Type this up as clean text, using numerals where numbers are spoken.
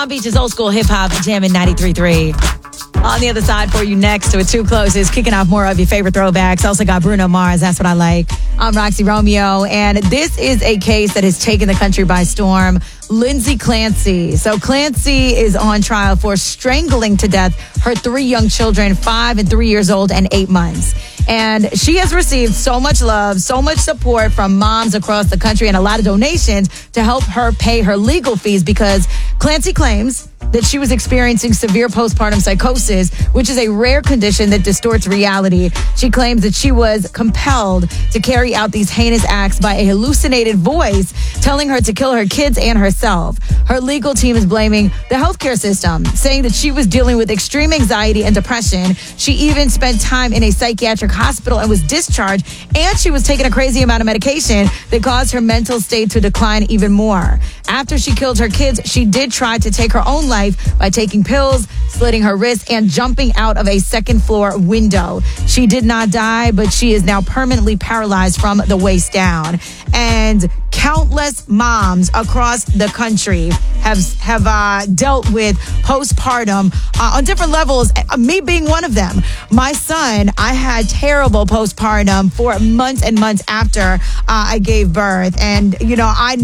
Palm Beach's old school hip hop jamming 93.3. On the other side for you next with Too Close is kicking off more of your favorite throwbacks. Also got Bruno Mars. That's what I like. I'm Roxy Romeo, and this is a case that has taken the country by storm. Lindsay Clancy. So Clancy is on trial for strangling to death her 3 young children, 5 and 3 years old and 8 months. And she has received so much love, so much support from moms across the country and a lot of donations to help her pay her legal fees because Clancy claims that she was experiencing severe postpartum psychosis, which is a rare condition that distorts reality. She claims that she was compelled to carry out these heinous acts by a hallucinated voice telling her to kill her kids and herself. Her legal team is blaming the healthcare system, saying that she was dealing with extreme anxiety and depression. She even spent time in a psychiatric hospital and was discharged, and she was taking a crazy amount of medication that caused her mental state to decline even more. After she killed her kids, she did try to take her own life by taking pills, slitting her wrist, and jumping out of a second-floor window. She did not die, but she is now permanently paralyzed from the waist down. And countless moms across the country have dealt with postpartum on different levels, me being one of them. My son, I had terrible postpartum for months and months after I gave birth. And, you know, I